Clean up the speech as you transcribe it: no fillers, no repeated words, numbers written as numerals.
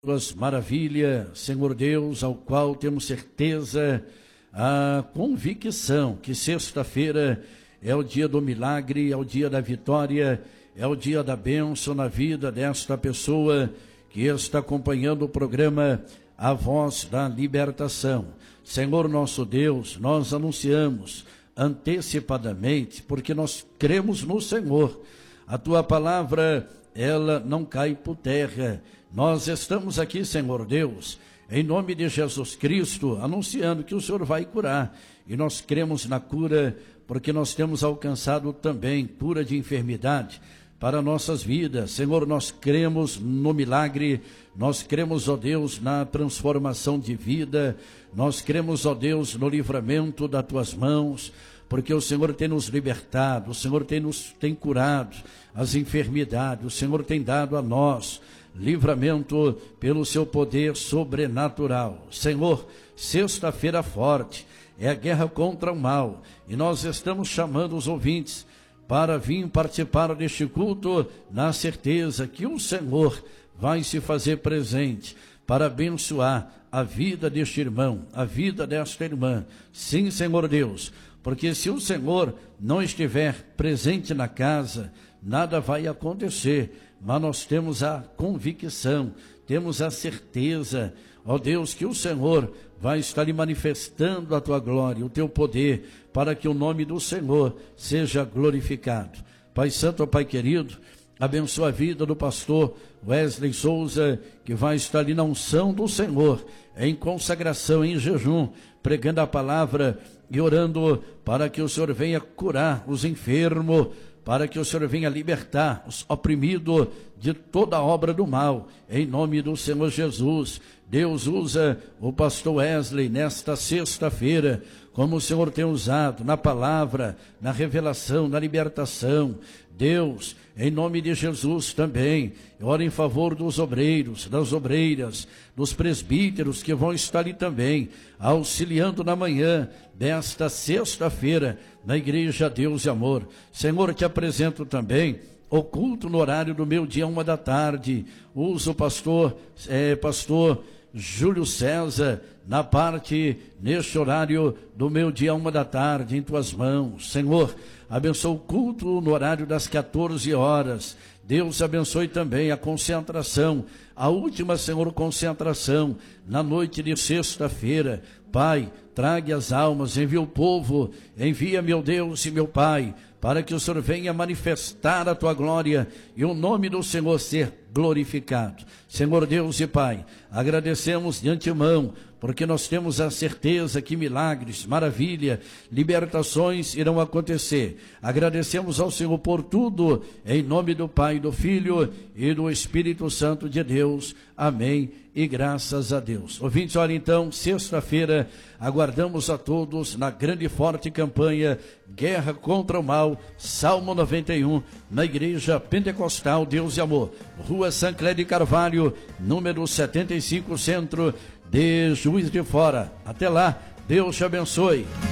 Tuas maravilhas, Senhor Deus, ao qual temos certeza, a convicção que sexta-feira é o dia do milagre, é o dia da vitória, é o dia da bênção na vida desta pessoa que está acompanhando o programa A Voz da Libertação. Senhor nosso Deus, nós anunciamos antecipadamente, porque nós cremos no Senhor. A tua palavra, ela não cai por terra. Nós estamos aqui, Senhor Deus, em nome de Jesus Cristo, anunciando que o Senhor vai curar. E nós cremos na cura, porque nós temos alcançado também cura de enfermidade para nossas vidas. Senhor, nós cremos no milagre, nós cremos, ó Deus, na transformação de vida, nós cremos, ó Deus, no livramento das tuas mãos, porque o Senhor tem nos libertado, o Senhor tem curado as enfermidades, o Senhor tem dado a nós livramento pelo seu poder sobrenatural. Senhor, sexta-feira forte, é a guerra contra o mal, e nós estamos chamando os ouvintes para vir participar deste culto, na certeza que o Senhor vai se fazer presente para abençoar a vida deste irmão, a vida desta irmã. Sim, Senhor Deus, porque se o Senhor não estiver presente na casa, nada vai acontecer, mas nós temos a convicção, temos a certeza, ó Deus, que o Senhor vai estar lhe manifestando a tua glória, o teu poder, para que o nome do Senhor seja glorificado. Pai Santo, Pai querido, abençoa a vida do pastor Wesley Souza, que vai estar ali na unção do Senhor, em consagração, em jejum, pregando a palavra e orando para que o Senhor venha curar os enfermos, para que o Senhor venha libertar os oprimidos de toda a obra do mal, em nome do Senhor Jesus. Deus usa o pastor Wesley nesta sexta-feira, como o Senhor tem usado na palavra, na revelação, na libertação. Deus, em nome de Jesus também, ora em favor dos obreiros, das obreiras, dos presbíteros que vão estar ali também, auxiliando na manhã desta sexta-feira, na Igreja Deus e Amor. Senhor, te apresento também o culto no horário do meio-dia, 13h. Usa o pastor Júlio César, na parte, neste horário do meio-dia, 13h, em tuas mãos. Senhor, abençoa o culto no horário das 14h. Deus abençoe também a concentração, a última, Senhor, concentração, na noite de sexta-feira. Pai, trague as almas, envia o povo, envia, meu Deus e meu Pai, para que o Senhor venha manifestar a tua glória e o nome do Senhor ser glorificado. Senhor Deus e Pai, agradecemos de antemão, porque nós temos a certeza que milagres, maravilha, libertações irão acontecer. Agradecemos ao Senhor por tudo, em nome do Pai, do Filho e do Espírito Santo de Deus. Amém. E graças a Deus. Ouvintes, olha então, sexta-feira, aguardamos a todos na grande e forte campanha Guerra contra o Mal, Salmo 91, na Igreja Pentecostal Deus e Amor, Rua Sancler de Carvalho, número 75, Centro de Juiz de Fora. Até lá, Deus te abençoe.